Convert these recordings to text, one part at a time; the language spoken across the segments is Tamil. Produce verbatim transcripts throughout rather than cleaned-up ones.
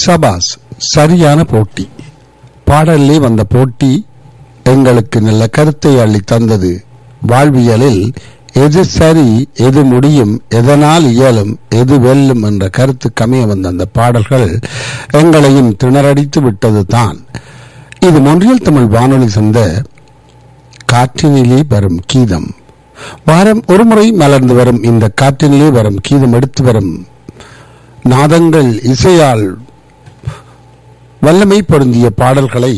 சபாஸ், சரியான போட்டி. பாடலிலே வந்த போட்டி எங்களுக்கு நல்ல கருத்தை அள்ளி தந்தது. வாழ்வியலில் எது சரி, எது முடியும், எதனால் இயலும், எது வெல்லும் என்ற கருத்து கமைய வந்த அந்த பாடல்கள் எங்களையும் திணறடித்து விட்டது தான். இது மொன்றியல் தமிழ் வானொலி சொந்த காற்றினிலே வரும் கீதம். வாரம் ஒருமுறை மலர்ந்து வரும் இந்த காற்றினிலே வரும் கீதம் எடுத்து வரும் நாதங்கள் இசையால் வல்லமை பொருந்திய பாடல்களை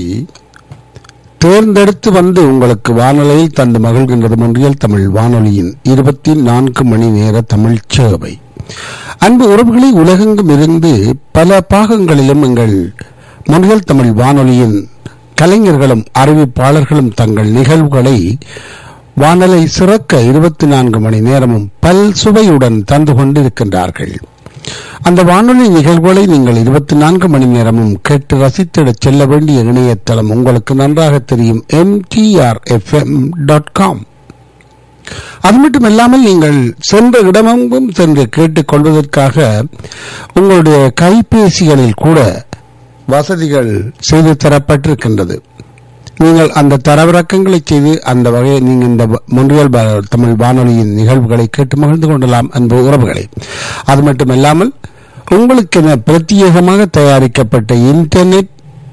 தேர்ந்தெடுத்து வந்து உங்களுக்கு வானொலியில் தந்து மகிழ்கின்றது மொன்றியல் தமிழ் வானொலியின் இருபத்தி நான்கு மணி நேர தமிழ் சேவை. அன்பு உறவுகளை, உலகெங்கும் இருந்து பல பாகங்களிலும் எங்கள் மொன்றியல் தமிழ் வானொலியின் கலைஞர்களும் அறிவிப்பாளர்களும் தங்கள் நிகழ்வுகளை வானொலி சிறக்க இருபத்தி நான்கு மணி நேரமும் பல் சுவையுடன் தந்து கொண்டிருக்கின்றார்கள். அந்த வானொலி நிகழ்வுகளை நீங்கள் இருபத்தி நான்கு மணி நேரமும் கேட்டு ரசித்திட செல்ல வேண்டிய இணையதளம் உங்களுக்கு நன்றாக தெரியும், M D R F M dot com. அது மட்டுமல்லாமல் நீங்கள் சென்ற இடமெங்கும் சென்று கேட்டுக் கொள்வதற்காக உங்களுடைய கைபேசிகளில் கூட வசதிகள் செய்து தரப்பட்டிருக்கின்றது. நீங்கள் அந்த தரவிறக்கங்களை செய்து அந்த வகையை நீங்கள் இந்த மொன்றியல் தமிழ் வானொலியின் நிகழ்வுகளை கேட்டு மகிழ்ந்து கொள்ளலாம் அன்பு உறவுகளை. அது மட்டுமல்லாமல் உங்களுக்கென பிரத்யேகமாக தயாரிக்கப்பட்ட இன்டர்நெட்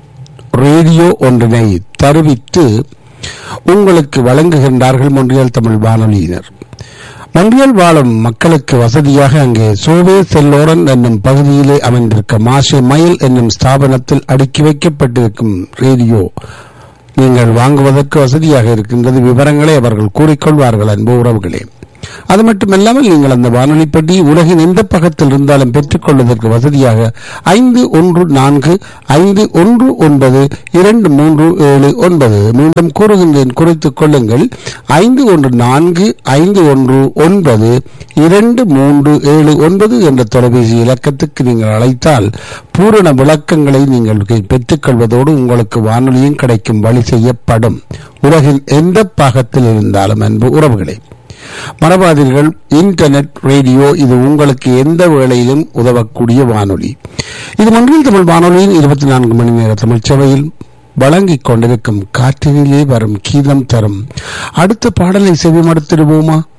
ரேடியோ ஒன்றினை தருவித்து உங்களுக்கு வழங்குகின்றார்கள் மொன்றியல் தமிழ் வானொலியினர். மொன்றியல் வாழும் மக்களுக்கு வசதியாக அங்கே சோவே செல்லோரன் என்னும் பகுதியிலே அமைந்திருக்க மாஷே மயில் என்னும் ஸ்தாபனத்தில் அடுக்கி வைக்கப்பட்டிருக்கும் ரேடியோ நீங்கள் வாங்குவதற்கு வசதியாக இருக்கின்றது. விவரங்களை அவர்கள் கூறிக்கொள்வார்கள் அன்பு உறவுகளே. அது மட்டுமல்லாமல் நீங்கள் அந்த வானொலி பெட்டி உலகின் எந்த பக்கத்தில் இருந்தாலும் பெற்றுக் கொள்வதற்கு வசதியாக ஐந்து ஒன்று நான்கு ஐந்து ஒன்று ஒன்பது இரண்டு மூன்று ஏழு ஒன்பது, மீண்டும் கூறுகின்றேன், குறித்துக் கொள்ளுங்கள், ஐந்து ஒன்று நான்கு ஐந்து ஒன்று ஒன்பது இரண்டு மூன்று ஏழு ஒன்பது என்ற தொலைபேசி இலக்கத்துக்கு நீங்கள் அழைத்தால் பூரண விளக்கங்களை நீங்கள் பெற்றுக் கொள்வதோடு உங்களுக்கு வானொலியும் கிடைக்கும் வழி செய்யப்படும், உலகின் எந்த பாகத்தில் இருந்தாலும் அன்பு உறவுகளே. மறவாதீர்கள், இன்டர்நெட் ரேடியோ இது உங்களுக்கு எந்த வேளையிலும் உதவக்கூடிய வானொலி. இது மொன்றியல் தமிழ் வானொலியின் இருபத்தி நான்கு மணி நேர தமிழ் சேவையில் வழங்கிக் கொண்டிருக்கும் காற்றினிலே வரும் கீதம் தரும் அடுத்த பாடலை செவிமடுத்திடுவோமா?